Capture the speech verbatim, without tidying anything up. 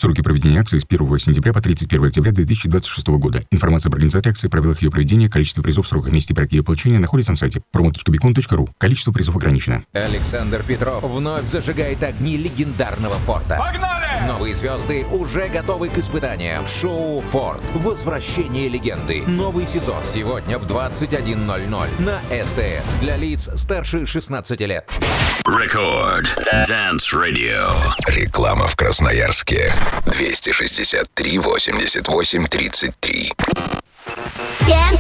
Сроки проведения акции с первого сентября по тридцать первое октября две тысячи двадцать шестого года. Информация об организации акции, правилах ее проведения, количестве призов, сроках, месте проекта ее получения находится на сайте промо точка бикон точка ру. Количество призов ограничено. Александр Петров вновь зажигает огни легендарного форта. Погнали! Новые звезды уже готовы к испытаниям. Шоу «Форт. Возвращение легенды». Новый сезон сегодня в двадцать один ноль ноль на СТС. Для лиц старше шестнадцати лет. Рекорд. Dance Radio. Реклама в Красноярске. двести шестьдесят три восемьдесят восемь тридцать три. Dance